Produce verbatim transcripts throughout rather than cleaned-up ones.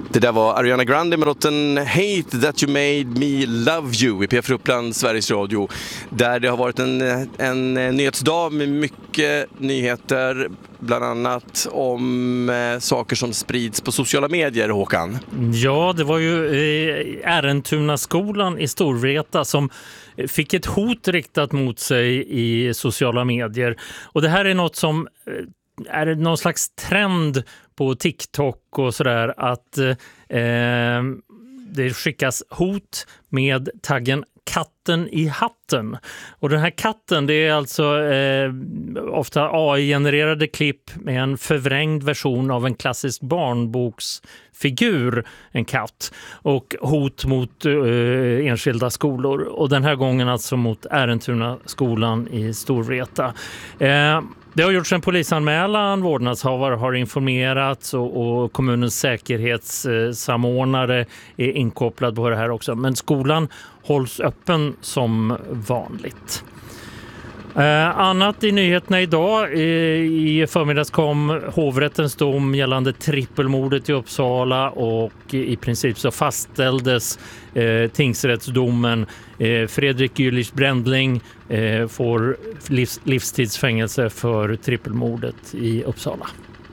Det där var Ariana Grande med låten Hate That You Made Me Love You i P F Uppland, Sveriges Radio. Där det har varit en, en nyhetsdag med mycket nyheter, bland annat om eh, saker som sprids på sociala medier, Håkan. Ja, det var ju eh, Ärentuna-skolan i Storvreta som fick ett hot riktat mot sig i sociala medier. Och det här är något som eh, är någon slags trend på TikTok och sådär, att eh, det skickas hot med taggen katten i hatten. Och den här katten, det är alltså eh, ofta A I-genererade klipp med en förvrängd version av en klassisk barnboksfigur, en katt, och hot mot eh, enskilda skolor. Och den här gången alltså mot Ärentuna-skolan i Storvreta. Eh, Det har gjorts en polisanmälan, vårdnadshavare har informerats och, och kommunens säkerhetssamordnare är inkopplad på det här också. Men skolan hålls öppen som vanligt. Eh, annat i nyheterna idag, eh, i förmiddags kom hovrättens dom gällande trippelmordet i Uppsala och i princip så fastställdes eh, tingsrättsdomen. Eh, Fredrik Gyllich Brändling eh, får livs, livstidsfängelse för trippelmordet i Uppsala.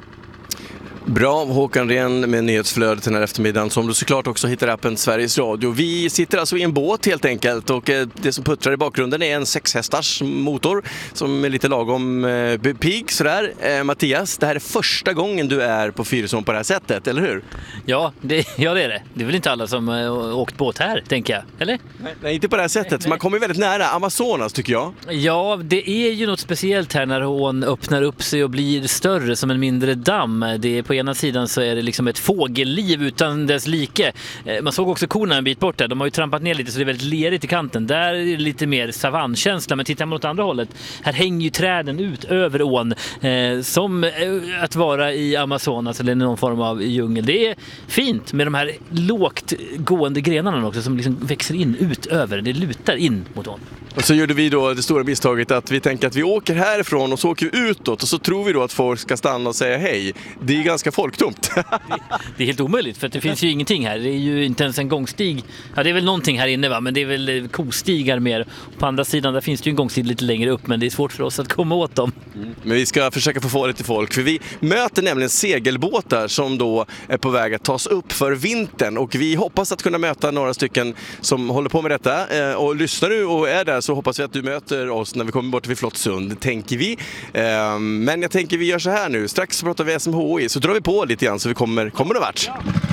Bra, Håkan Ren med nyhetsflödet den här eftermiddagen som du såklart också hittar appen Sveriges Radio. Vi sitter alltså i en båt helt enkelt och det som puttrar i bakgrunden är en sexhästars motor som är lite lagom eh, pig sådär. Eh, Mattias, det här är första gången du är på Fyrisån på det här sättet, eller hur? Ja det, ja, det är det. Det är väl inte alla som äh, åkt båt här, tänker jag, eller? Nej, nej inte på det här sättet. Nej, nej. Man kommer väldigt nära Amazonas, tycker jag. Ja, det är ju något speciellt här när ån öppnar upp sig och blir större som en mindre damm. Det är på ena sidan så är det liksom ett fågelliv utan dess like. Man såg också korna en bit bort där. De har ju trampat ner lite så det är väldigt lerigt i kanten. Där är det lite mer savannkänsla. Men tittar man åt andra hållet, här hänger ju träden ut över ån eh, som eh, att vara i Amazonas eller någon form av djungel. Det är fint med de här lågt gående grenarna också som liksom växer in ut över. Det lutar in mot ån. Och så gjorde vi då det stora misstaget att vi tänker att vi åker härifrån och så åker vi utåt och så tror vi då att folk ska stanna och säga hej. Det är ganska folktomt. det, det är helt omöjligt för att det finns ju ingenting här. Det är ju inte ens en gångstig. Ja, det är väl någonting här inne va, men det är väl kostigar mer. På andra sidan där finns det ju en gångstig lite längre upp men det är svårt för oss att komma åt dem. Mm. Men vi ska försöka få få lite folk för vi möter nämligen segelbåtar som då är på väg att tas upp för vintern och vi hoppas att kunna möta några stycken som håller på med detta och lyssnar du och är där så hoppas vi att du möter oss när vi kommer bort vid Flottsund, tänker vi. Men jag tänker vi gör så här nu. Strax pratar vi S M H I så drar vi på lite grann så vi kommer, kommer det vart.